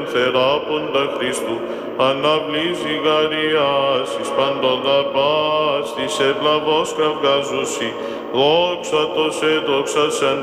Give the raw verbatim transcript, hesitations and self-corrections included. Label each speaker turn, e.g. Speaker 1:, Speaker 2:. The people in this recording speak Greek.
Speaker 1: θεράποντα Χριστού, αναβλή ζυγαριάς, εις πάντοντα πας, της ευλαβώς κραυγάζουσι, δόξα το σε, δόξα σε